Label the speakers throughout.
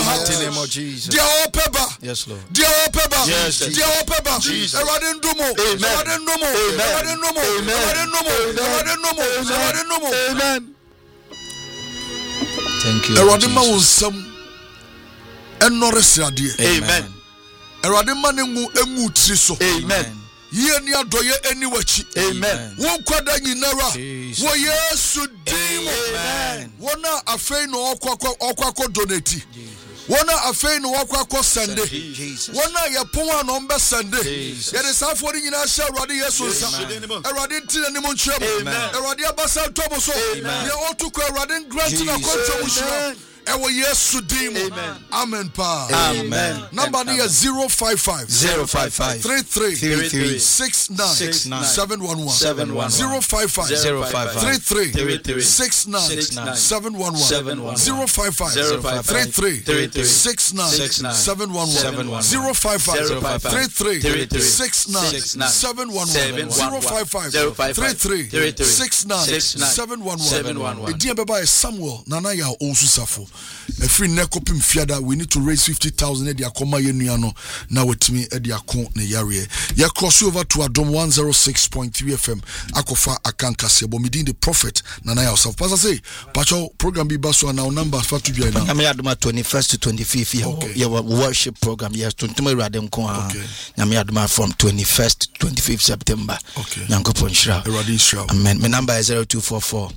Speaker 1: heart.
Speaker 2: In the name of Jesus.
Speaker 1: Dear Opeba.
Speaker 2: Yes, Lord.
Speaker 1: Dear Opeba.
Speaker 2: Yes,
Speaker 1: dear Opeba. Eradin Dumo. Eradin Dumo. Eradin Dumo. Eradin Dumo. Eradin Dumo. Eradin Dumo. Amen.
Speaker 2: Thank you.
Speaker 1: Eradin ma wonsam enores radie.
Speaker 2: Amen.
Speaker 1: Eradin ma nengu emu triso.
Speaker 2: Amen.
Speaker 1: Ye ni adoye eni wachi.
Speaker 2: Amen.
Speaker 1: Won kwada nyinara. Wo Yesu dim.
Speaker 2: Amen.
Speaker 1: Wona afei no okwa donate. Wona afei no okwa sende. Wona yepon anombe sende. Ye de safo ni nyina hye Awurade Yesu sa. Awurade ntine ni mo nkyerem. Awurade abasa tobo so. Ye otuko Awurade grant na kontrol shira. Ewo Yesu dim. Amen pa.
Speaker 2: Amen.
Speaker 1: Number ni 055 33 69 711 055 33 69 711 055 33 69 711 055 33 69 711 055 33 69 711. Edi beba Samuel nana ya onsusafo. Every nekopim fiada, we need to raise 50,000 edi akoma yenua no na wetimi edi akon ne yare. Ya cross over to Adom 106.3 FM akofa akankase bomidin the prophet nana ya yourself. Pastor say, pacho program bi baso na number fa to join now.
Speaker 2: I'm Adoma 21st to 25th here. Your worship program yes to Rade nko a. I'm Adoma from 21st to 25th September. Okay. Nyankopon shira.
Speaker 1: Rade shira.
Speaker 2: Amen. My number is 0244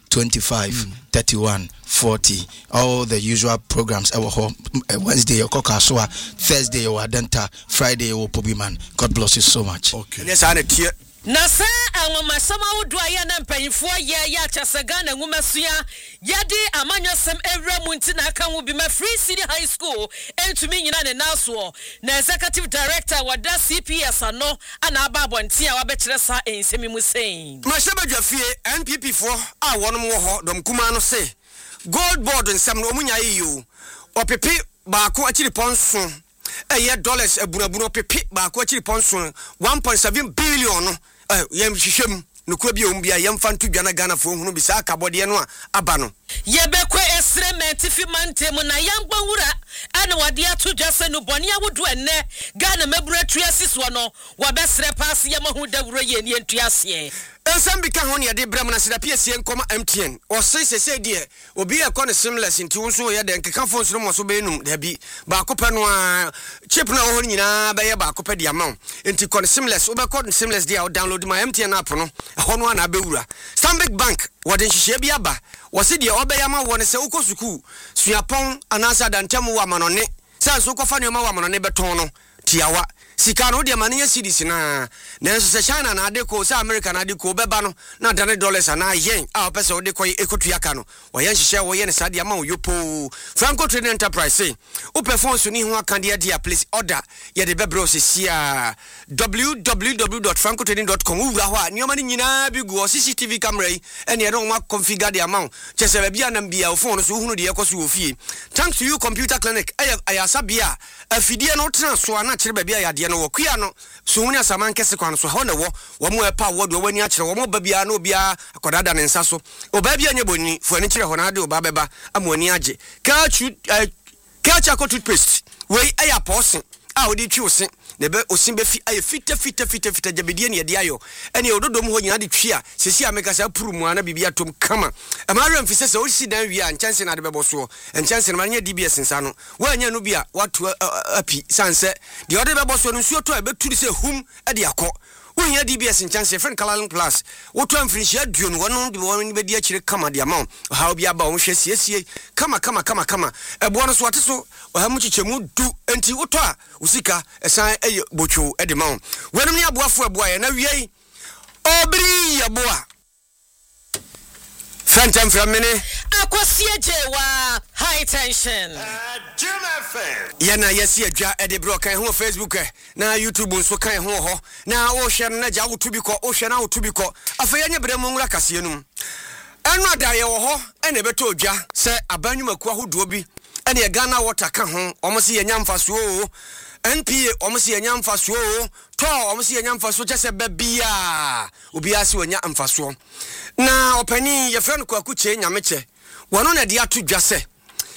Speaker 2: 25 31 40. All the usual programs. Wednesday your Kokaswa, Thursday your Adenta, Friday your Pobiman. God bless you so much.
Speaker 1: Okay.
Speaker 3: Yes, I need
Speaker 4: Nasa angoma sama udwaya na mpanyifo ya chasagana ngumasuya yadi amanyosem ewra munti na aka bi ma Free City High School entumi nyina ne naso na executive director wada CPS ano ana ababonti a wabekire sa ensemi musen
Speaker 3: Mashabadwafie NPP fo a wonom wo ho dom kuma no se gold board nsam no omunya yiyo opepe baako akiri ponso $dollars abunabuno pepe baako akiri ponso 1.7 billion no yem hwehwem no kwa bi ombia yem fanto dwana Ghana fo hunu bi sa akabode no aba no
Speaker 4: yebekwe esrement fi mantem na yangba wura ana wade ato dwase no bone awodo enne Ghana mabura tuasis no wabesre pass yemahu dawuro ye ne ntuase
Speaker 3: ensam bika ho ne de bram na sida piesie nkoma MTN o sese de obi e kɔ ne seamless nti wonso ye de nkeka fo nso mo so be num da bi ba ko pɛ no a chip na ho nyina ba ye ba ko pɛ de amount nti kɔ ne seamless wo be kɔ ne seamless de a download my MTN app no ho no na bewura Stanbic Bank wode nhihye bi aba wose de obeyama wone se ukosuku suapon anasa dantam wa manone sanso kofa ne ma wa manone beton no tiawa sika no de mane cedis na nanso se China na ade ko se America na ade ko beba no na dane dollars na yen a opese ode ko ekotua ka no wo yen hihye wo yen sa de ma wo yopo Franco Trading Enterprise say upe phone so ni ho aka de dia place order ye de bebro se sia www.francotrading.com wura ho a nioma ni nyina bi go CCTV camera yi ene no ma configure the amount chese ba bia na bia phone so hunu de yekoso wo fie thanks to you computer clinic ayasa bia afidie no tena so na kire ba bia ya no wakua no so huni asaman kese kwan so ho ne wo mo epa wo do wani akire wo mo ba bia na obia akodada ne nsa so oba bia nye boni fo ani kire ho na de oba beba amoni age Kacha toothpaste we aya posin a odi twi osin ne be osin be fi aye fita jabedie ne de ayo ene ododom ho nyina de twi a sesi ameka sa puru mu ana bibia tom kama amara mfise se osi dan wi a nchanse na de bebo so nchanse na manya DBS nsa no wa anya no bia watu api sanse de ode bebo so no nsuo to e beturi se hum e de akọ Unya DBS in chance friend Kalalin Plus. What time finish ya dune one the one be dear kama the amount. How be about yes kama. A bonus what so or how much chemu do anti utwa usika a sign a bocho at the mount. When me a boy for a boy and a ye obri ya boa. Phantom from mini
Speaker 4: Aquasia Jewa high tension.
Speaker 3: Yana yesi aja e de broka ho Facebook na YouTube nso kan ho na o hwe na ja wo tubiko o hwe na wo tubiko afaya nya bremu nwura kase enum enu adaye wo ho ene beto odwa se abanwumaku ahodo bi ene Ghana water ka ho omosi yenya mfaso o NPA omosi yenya mfaso o to omosi yenya mfaso chese bebia obi ase wanya mfaso na opani ye friend kwaku che nyameche wono na de atodwa se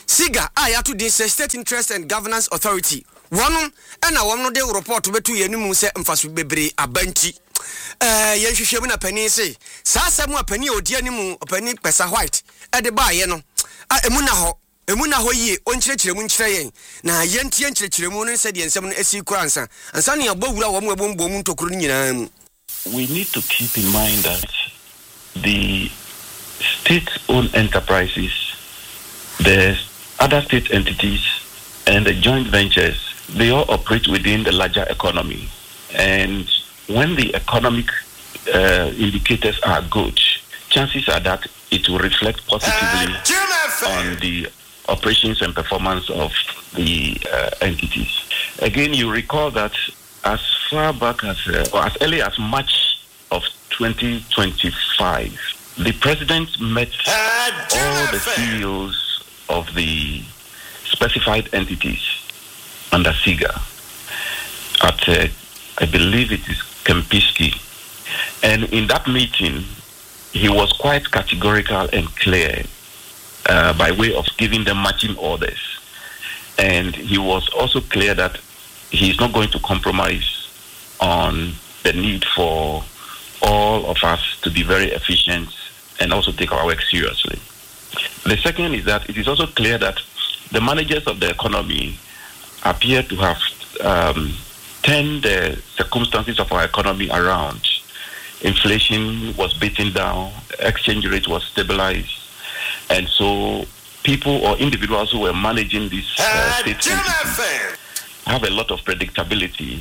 Speaker 3: SIGA ayato din say State Interest and Governance Authority one and one de report betu yenimu se mfaso bebre abanti yenhwehwem na pani se saa asɛm apani odi animu apani pesa white de ba ye no emu na ho yie onkyerɛkyerɛmu nkyerɛ yɛn na yɛntie nkyerɛkyerɛmu no sɛ deɛ nsɛm no asi kura ansa ne abawura wɔ mu ɛbɔmbɔ mu ntokoro no nyinaa mu.
Speaker 5: We need to keep in mind that the state-owned enterprises, the other state entities, and the joint ventures, they all operate within the larger economy. And when the economic indicators are good, chances are that it will reflect positively on the operations and performance of the entities. Again, you recall that as far back as, or as early as March of 2025, the president met all the CEOs of the specified entities under SIGA at, I believe it is Kempinski. And in that meeting, he was quite categorical and clear by way of giving them marching orders. And he was also clear that he is not going to compromise on the need for all of us to be very efficient and also take our work seriously. The second is that it is also clear that the managers of the economy appear to have turned the circumstances of our economy around. Inflation was beaten down, exchange rate was stabilized, and so people or individuals who were managing this state entities have a lot of predictability.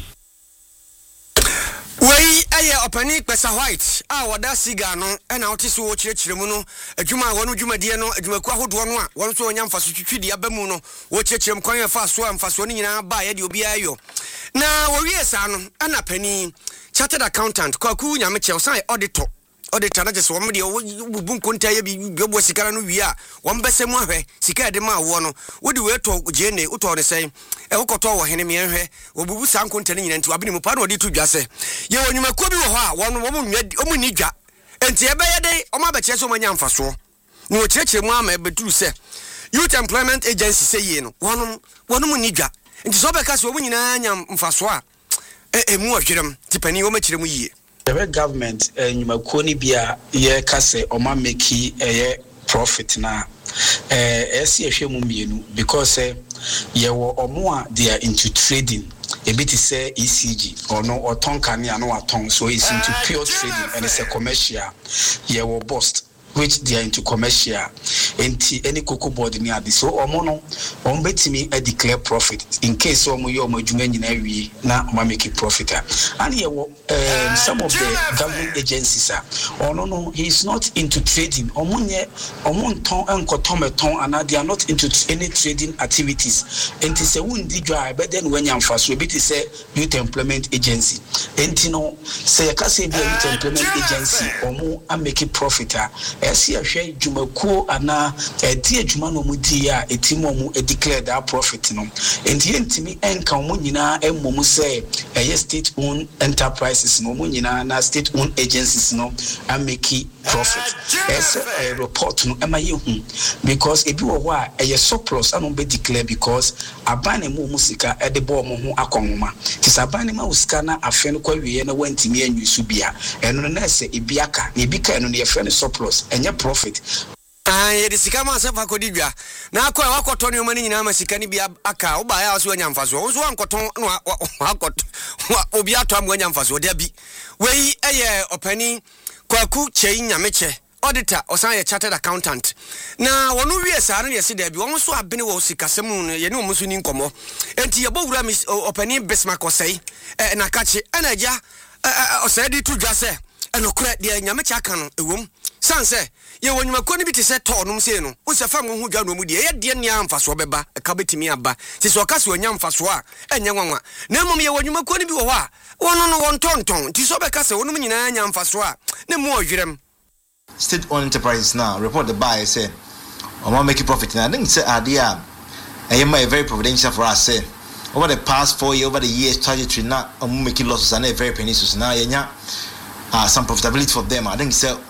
Speaker 3: Wey opani pesa white wada SIGA no na otisi wo kyerɛkyerɛmu no adwuma wɔno dwumadie no adwumaku ahodoɔ no a wɔn so onya mfaso twitwidi abamu no wo kyerɛkyerɛm kwan yɛ fa so mfaso no nyinaa ba yɛ de obi ayo na wo wie sa no na pani chartered accountant kwaku nyame kyɛw san auditor na just wɔn de bubu nkonta yɛ bi bɛbɔ sikara no wie a wɔn bɛsɛ mu ahwɛ sika de ma wo no wodi we to gene utɔ ne sɛn wokɔtɔ wɔ hene miɛhwɛ wɔbubu saa nkonta no nyina nti wabene mu pa na ɔde to dwa sɛ yɛ wɔnwumakuo bi wɔ hɔ a wɔn ni dwa enti ɛbɛyɛ de ɔma bɛkyerɛ sɛ ɔmanya mfasoɔ na wɔkyerɛkyerɛ mu ama ɛbɛturu sɛ Youth Employment Agency sɛ yie no wɔn ni dwa nti sɛ ɔbɛka sɛ wɔn nyinaa nya mfasoɔ a ɛmu ɔhwerɛm ti pani wɔn akyerɛ mu yie.
Speaker 2: The government nyumakuo ni bia ye kase oma meki profit na esi ehwe mu mienu because ye wo omo a they are into trading a bit say ECG or no or tonkani and no aton so it's into pure trading and it's a commercial ye wo bust which they are into commercial any cocoa board near this so omo betimi declare profit in case omo yo omo dwuma nyina wi na omo make profit and here some of the government agencies no he is not into trading omo ton enkotometon and they are not into any trading activities and say wundi dwa but then when yam faso bit say Youth Employment Agency enti no say ka say be Youth Employment Agency omo make profit esi ahwe dwumakuo ana edi adwuma no mu di a etimo mu declare that profit no enti entimi enka mu nyina emmom say state owned enterprises no mu nyina na state owned agencies no ameki profit as a report no emaye hu because ebi wo ho a surplus anon be declare because abane mu musika e de bo mo ho akonwoma tis abane ma usika na afe no kwawie na wantimi anwisu bia eno na se ebi aka na ebi ka eno na ye frɛ no surplus enye profit
Speaker 3: yedi sika ma sefa kodi dwa na akwa wakoto ne omani nyina ma sika ni bia aka wo ba ya so anya mfaso wo so ankoto no wakoto obi ato am anya mfaso de bi wei opani kwaku chei nyameche auditor osan ye chartered accountant na wono wie sa no ye se da bi wo so abene wo sikasem no ye ne wo so ni nkomo enti ye bowura opani Bismarck osei na kache anaja osei di to dwa se enokura de nyameche aka no ewom sanse ye wonyumakuo ni bi te se to no mse no wo se fam ho dwa no mu de ye de ne amfaso beba ka betimi aba ti so ka se onya amfaso a enye nwanwa na mmom ye wonyumakuo ni bi wo ho a wono no won tonton ti so be ka se wonum nyina anya amfaso a ne mu ohwerem.
Speaker 6: State owned enterprises now report the buyer say omo make profit na I think say idea a very providential for us say over the past 4 years over the years trajectory na omo make losses and very pernicious na yenya some profitability for them. I think it's a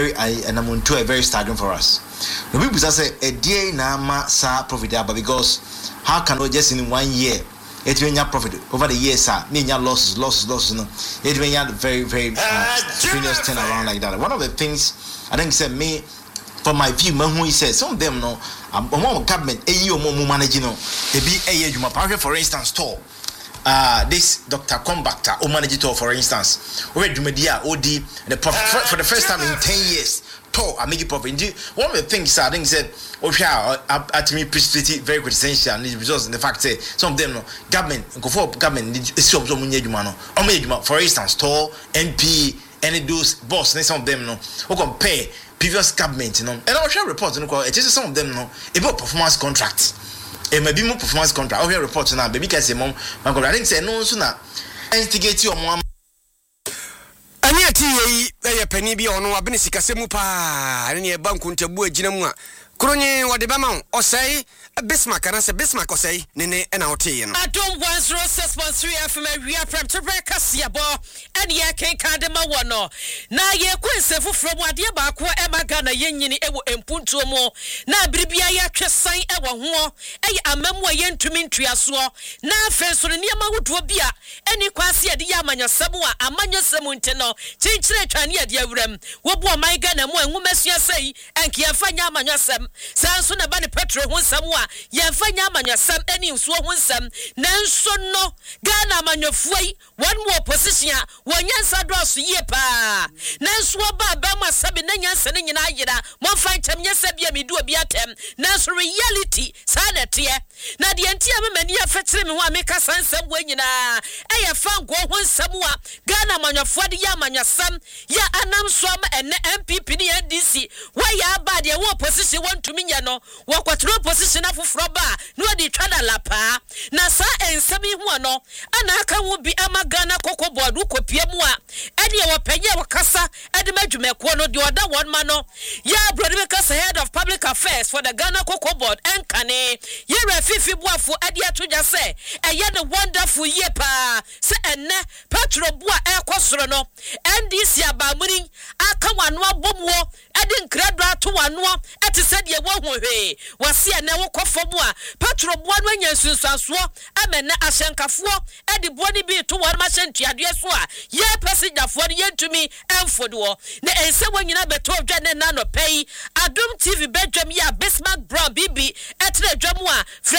Speaker 6: very staggering for us. The people say a day na sa profitable because how can we just in 1 year it when you profit over the years mean your losses no it when you very strenuous turnaround like that. One of the things I think said me for my view man who said some of them no among government more managing no it be a for instance store this Dr. Combactor or manager for instance where do media OD the profit for the first time in 10 years I make it profit. One of the things I think said, at me pretty very essential and it results in the fact that some of them no government go for government for instance store MP any those boss and some of them no who compare previous government and I share reports it is some of them no about performance contracts. It may be more performance contract. I hear reports now baby can say mom I think say no sooner instigate your mom.
Speaker 3: Anyati ye penny bi ono abene sikasemu pa ne banku ntabu agina mu a kronye wode bama o sei Bismarck and I say Bismarck or say Nene and out here.
Speaker 4: I don't want 06.3 FM we are from Trebeka Siabo and ye can't kadema wano. Na ye quinse from what dear Bakwa Emma Gana Yen Ewo and Puntumo. Na Bribia Chesai Ewa Huo, a memoir yen to mean triaswa. Na fence on Yama would be any quasi at Yamanya Samoa, Amanya Samunteno, Chinchre Chania Diagram, Wobwa my gun and one woman say, and Kiafanya Manyasam, Sanson about the petrol one Samoa. Yafanya manyasam any so wonsam nanso no Ghana manyofui one more position one yansa dross ye pa nanso ba ma sabi na yansa ne nyina yira mo fan tam yansa bia me do biatem nanso reality sanete na de antia me mani afetire me ho ameka sansam wa nyina eye fan go wonsam wa Ghana manyofo de ya manyasam ya anam so am ene MPP ne NDC wa ya ba de wo position want to me nya no wo kwatro position Froba no di twada lapa na sa ensami hu no ana aka wo bi ama Ghana koko board kopie mu a ede wo panye wo kasa ede madwumeko no di oda one man no ya brother kasa head of public affairs for the Ghana koko board enkane ye refifi boafo ede atoja se eye the wonderful year pa se enne petro boa ekosoro no NDC abamuri aka wano abomwo ede nkradro ato wano ete se de wo hwe wase ene wo Fomua, Petro Buan Yansusanso, Amena Ashankafo, Eddie Bonnie be to one machine to Adiaswa, ye passenger for the end to me and for the war. The answer when you never told Jan and Nano pay, Adum TV Benjamin, Bismarck Brown, Bibi, Etre Jamua,